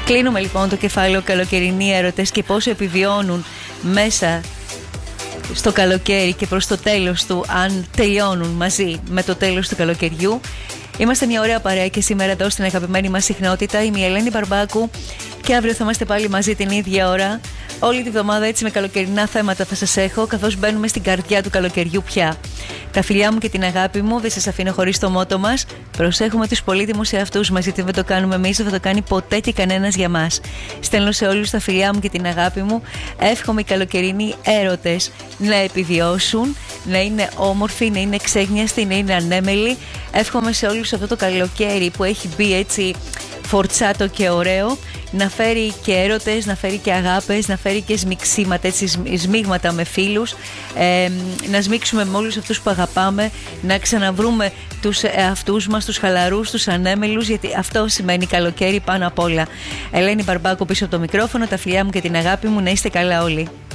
Κλείνουμε λοιπόν το κεφάλαιο καλοκαιρινοί έρωτες και πόσο επιβιώνουν μέσα στο καλοκαίρι και προς το τέλος του, αν τελειώνουν μαζί με το τέλος του καλοκαιριού. Είμαστε μια ωραία παρέα και σήμερα εδώ στην αγαπημένη μας συχνότητα. Είμαι η Ελένη Μπαρμπάκου και αύριο θα είμαστε πάλι μαζί την ίδια ώρα. Όλη τη βδομάδα έτσι με καλοκαιρινά θέματα θα σας έχω, καθώς μπαίνουμε στην καρδιά του καλοκαιριού πια. Τα φιλιά μου και την αγάπη μου δεν σας αφήνω χωρίς το μότο μας. Προσέχουμε τους πολύτιμους εαυτούς μας, γιατί δεν το κάνουμε εμείς, δεν θα το κάνει ποτέ και κανένας για μας. Στέλνω σε όλους τα φιλιά μου και την αγάπη μου. Εύχομαι οι καλοκαιρινοί έρωτες να επιβιώσουν, να είναι όμορφοι, να είναι ξέγνιαστοι, να είναι ανέμελοι. Εύχομαι σε όλους αυτό το καλοκαίρι που έχει μπει έτσι φορτσάτο και ωραίο, να φέρει και έρωτες, να φέρει και αγάπες, να φέρει και σμιξίματα, έτσι, σμίγματα με φίλους, να σμίξουμε με όλους αυτούς που αγαπάμε, να ξαναβρούμε τους εαυτούς μας, τους χαλαρούς, τους ανέμελους, γιατί αυτό σημαίνει καλοκαίρι πάνω απ' όλα. Ελένη Μπαρμπάκου πίσω από το μικρόφωνο, τα φιλιά μου και την αγάπη μου, να είστε καλά όλοι.